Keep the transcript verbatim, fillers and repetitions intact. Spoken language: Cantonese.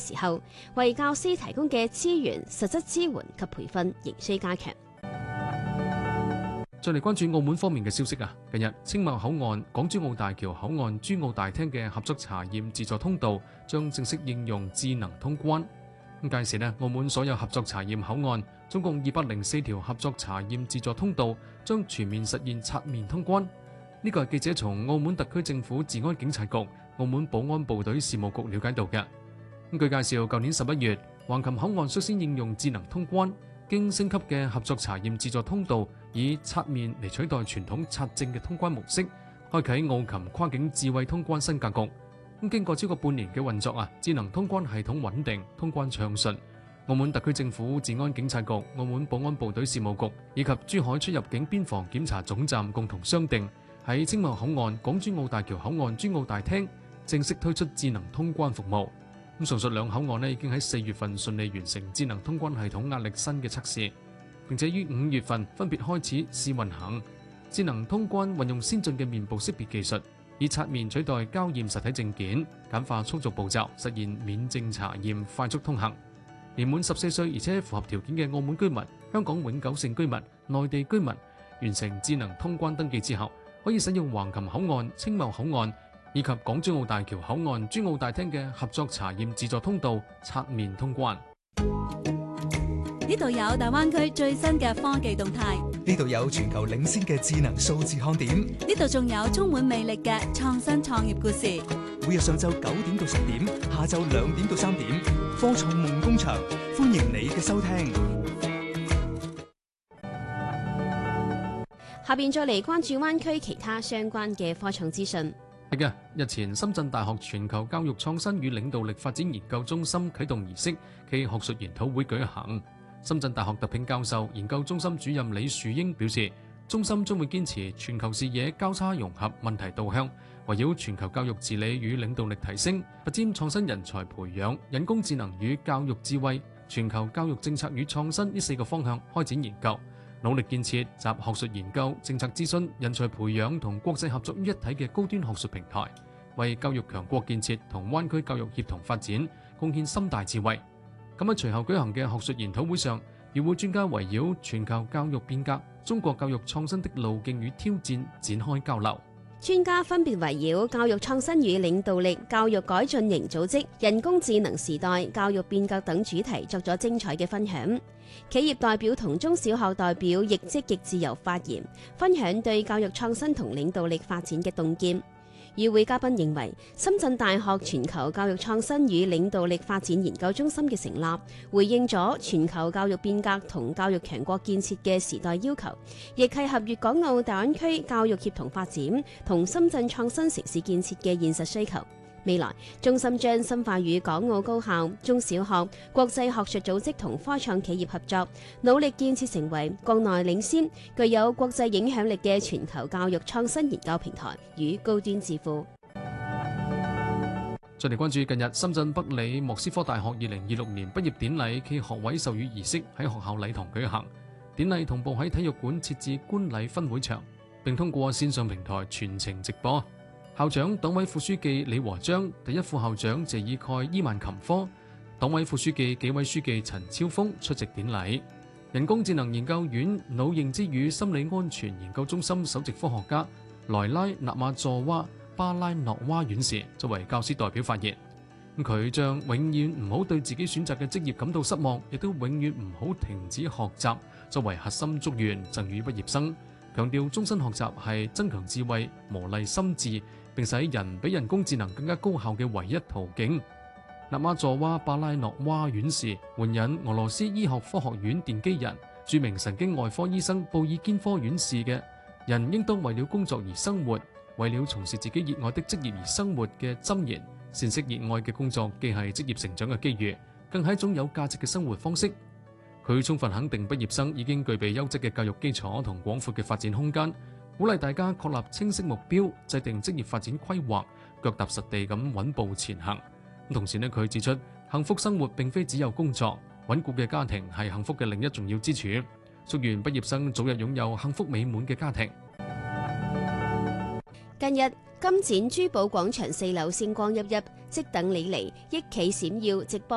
時候，為教師提供嘅資源、實質支援及培訓仍需加強。 再嚟關注澳門方面嘅消息啊！近日，青茂口岸、港珠澳大橋口岸、珠澳大廳嘅合作查驗自助通道將正式應用智能通關。咁屆時呢，澳門所有合作查驗口岸，總共二百零四條合作查驗自助通道，將全面實現刷面通關。呢個係記者從澳門特區政府治安警察局、澳門保安部隊事務局了解到嘅。咁據介紹，舊年十一月，橫琴口岸率先應用智能通關，經升級嘅合作查驗自助通道以刷面嚟取代傳統刷證嘅通關模式，開啟澳琴跨境智慧通關新格局。咁經過超過半年嘅運作啊，智能通關系統穩定，通關暢順。澳門特區政府治安警察局、澳門保安部隊事務局以及珠海出入境邊防檢查總站共同商定，喺青茂口岸、港珠澳大橋口岸、珠澳大廳正式推出智能通關服務。咁上述兩口岸呢已經喺四月份順利完成智能通關系統壓力新嘅測試，並且於五月份分別開始試運行。智能通關運用先進嘅面部識別技術，以刷面取代膠驗實體證件，簡化操作步驟，實現免證查驗快速通行。年滿十四歲而且符合條件嘅澳門居民、香港永久性居民、內地居民，完成智能通關登記之後，可以使用橫琴口岸、青茂口岸以及港珠澳大橋口岸、珠澳大廳嘅合作查驗自助通道刷面通關。 呢度有大灣區最新嘅科技動態， 呢度有全球領先嘅智能數字看點， 呢度仲有充滿魅力嘅創新創業故事。 每日上晝九點到十點，下晝兩點到三點，科創夢工場，歡迎你嘅收聽。 下邊再嚟關注灣區其他相關嘅科創資訊。 係嘅，日前深圳大學全球教育創新與領導力發展研究中心啟動儀式暨學術研討會舉行。深圳大學特聘教授、研究中心主任李樹英表示，中心將會堅持全球視野、交叉融合、問題導向，圍繞全球教育治理與領導力提升、拔尖創新人才培養、人工智能與教育智慧、全球教育政策與創新呢四個方向開展研究，努力建設集學術研究、政策諮詢、人才培養同國際合作於一體嘅高端學術平台，為教育強國建設同灣區教育協同發展貢獻深大智慧。咁喺隨後舉行嘅學術研討會上，與會專家圍繞全球教育變革、中國教育創新的路徑與挑戰展開交流。 專家分別圍繞教育創新與領導力、教育改進型組織、人工智能時代、教育變革等主題作咗精彩嘅分享。企業代表同中小學代表亦積極自由發言，分享對教育創新同領導力發展嘅洞見。與會嘉賓認為，深圳大學全球教育創新與領導力發展研究中心嘅成立，回應咗全球教育變革同教育強國建設嘅時代要求，亦契合粵港澳大灣區教育協同發展同深圳創新城市建設嘅現實需求。未來，中心將深化與港澳高校、中小學、國際學術組織同科創企業合作，努力建設成為國內領先、具有國際影響力嘅全球教育創新研究平台與高端智庫。 再嚟關注近日深圳北理莫斯科大學二零二六年畢業典禮暨學位授予儀式喺學校禮堂舉行，典禮同步喺體育館設置觀禮分會場，並通過線上平台全程直播。校長、黨委副書記李和章、第一副校長謝爾蓋伊曼琴科、黨委副書記、紀委書記陳超峰出席典禮。人工智能研究院腦認知與心理安全研究中心首席科學家萊拉納馬佐娃巴拉諾娃院士作為教師代表發言。佢將永遠唔好對自己選擇嘅職業感到失望，亦都永遠唔好停止學習作為核心祝願贈予畢業生，強調終身學習係增強智慧、磨礪心智，並使人比人工智能更加高效嘅唯一途徑。納馬佐娃巴拉諾娃院士援引俄羅斯醫學科學院奠基人、著名神經外科醫生布爾堅科院士嘅人應當為了工作而生活，為了從事自己熱愛的職業而生活嘅箴言。善惜熱愛嘅工作既係職業成長嘅機遇，更係一種有價值嘅生活方式。佢充分肯定畢業生已經具備優質嘅教育基礎同廣闊嘅發展空間，鼓勵大家確立清晰目標，制定職業發展規劃，腳踏實地咁穩步前行。同時呢，佢指出幸福生活並非只有工作，穩固嘅家庭係幸福嘅另一重要支柱。祝願畢業生早日擁有幸福美滿嘅家庭。 近日金展珠寶廣場四樓星光熠熠，即等你嚟，益企閃耀直播